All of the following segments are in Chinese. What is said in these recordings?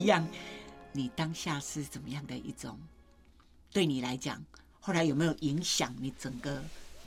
一样，你当下是怎么样的一种？对你来讲，后来有没有影响你整个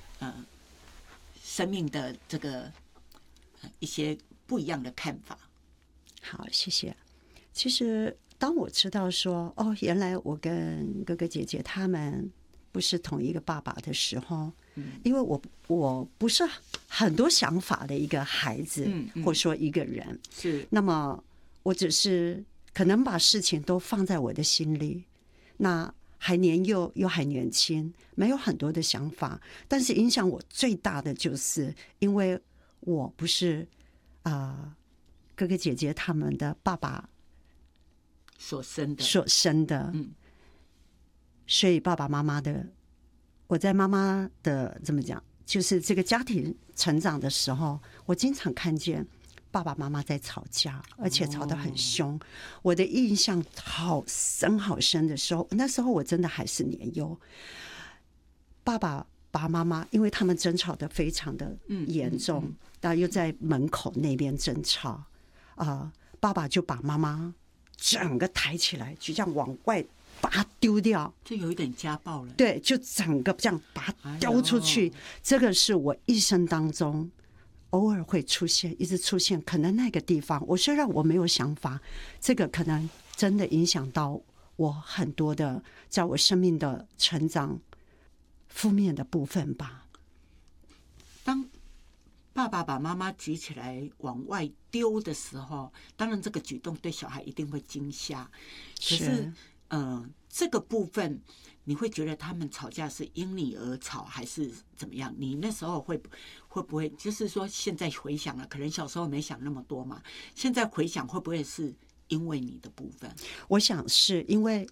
生命的这个一些不一样的看法？ 好，谢谢。其实当我知道说，哦，原来我跟哥哥姐姐他们不是同一个爸爸的时候，因为我不是很多想法的一个孩子，或者说一个人， 是， 那么我只是可能把事情都放在我的心里，那还年幼又还年轻，没有很多的想法，但是影响我最大的就是因为我不是哥哥姐姐他们的爸爸所生的，所以爸爸妈妈的，我在妈妈的怎么讲，就是这个家庭成长的时候，我经常看见爸爸妈妈在吵架，而且吵得很凶。我的印象好深好深的时候，那时候我真的还是年幼，爸爸妈妈因为他们争吵得非常的严重，然后又在门口那边争吵，爸爸就把妈妈整个抬起来，就这样往外把它丢掉， 就有一点家暴了。 对，就整个这样把它丢出去。这个是我一生当中偶尔会出现，一直出现。可能那个地方，我虽然我没有想法，这个可能真的影响到我很多的，在我生命的成长负面的部分吧。 当爸爸把妈妈举起来往外丢的时候，当然这个举动对小孩一定会惊吓。可是，这个部分你会觉得他们吵架是因你而吵，还是怎么样？你那时候会不会，就是说现在回想了，可能小时候没想那么多嘛，现在回想会不会是因为你的部分？ 我想是因为，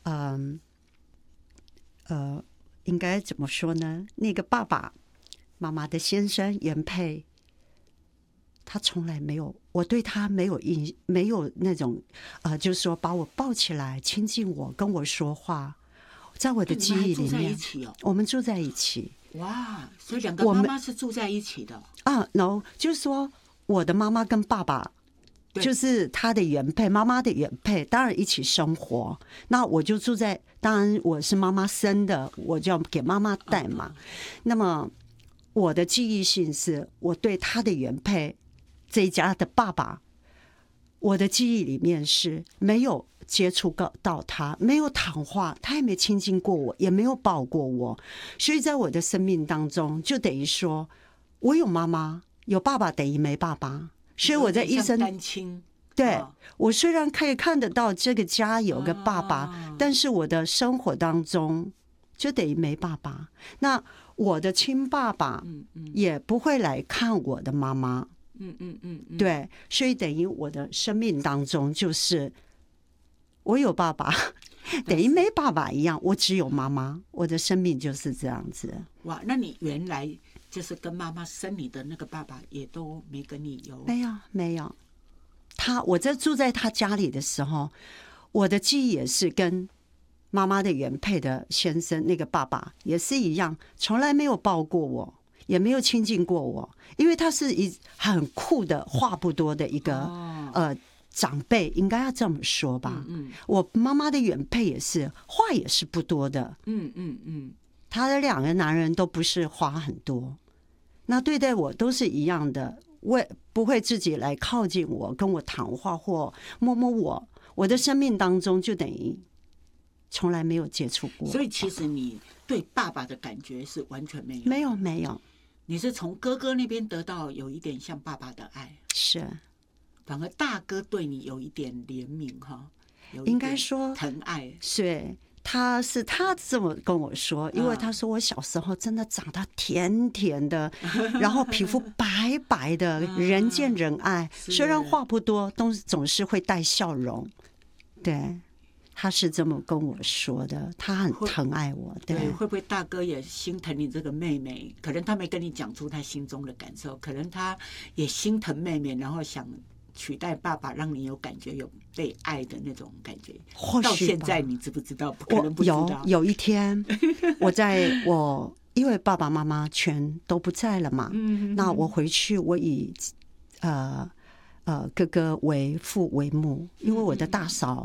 应该怎么说呢？那个爸爸妈妈的先生原配，他从来没有，我对他没有那种就是说把我抱起来亲近我跟我说话，在我的记忆里面，我们住在一起。 哇，所以两个妈妈是住在一起的然后就是说我的妈妈跟爸爸就是他的原配，妈妈的原配，当然一起生活。那我就住在，当然我是妈妈生的，我就要给妈妈带嘛。那么我的记忆性是我对他的原配这一家的爸爸，我的记忆里面是没有接触到他，没有谈话，他也没亲近过我，也没有抱过我。所以在我的生命当中，就等于说我有妈妈，有爸爸等于没爸爸。所以我在一生单亲， 对，我虽然可以看得到这个家有个爸爸，但是我的生活当中就等于没爸爸。那我的亲爸爸也不会来看我的妈妈，对，所以等于我的生命当中就是我有爸爸等于没爸爸一样，我只有妈妈，我的生命就是这样子。 哇，那你原来就是跟妈妈生你的那个爸爸也都没跟你有？ 没有。我在住在他家里的时候，我的记忆也是跟妈妈的原配的先生那个爸爸也是一样，从来没有抱过我，也没有亲近过我，因为他是很酷的话不多的一个长辈，应该要这么说吧。我妈妈的原配也是话也是不多的。他的两个男人都不是话很多，那对待我都是一样的，不会自己来靠近我，跟我谈话或摸摸我。我的生命当中就等于从来没有接触过。 所以其实你对爸爸的感觉是完全没有？ 没有。 你是从哥哥那边得到有一点像爸爸的爱， 是。 反而大哥对你有一点怜悯哈， 应该说疼爱。 是。他这么跟我说，因为他说我小时候真的长得甜甜的，然后皮肤白白的，人见人爱，虽然话不多，总是会带笑容。对，他是这么跟我说的，他很疼爱我。对， 会不会大哥也心疼你这个妹妹？可能他没跟你讲出他心中的感受，可能他也心疼妹妹，然后想取代爸爸，让你有感觉，有被爱的那种感觉。 或许到现在你知不知道？可能不知道。 有一天，因为爸爸妈妈全都不在了嘛，那我回去，我以哥哥为父为母，因为我的大嫂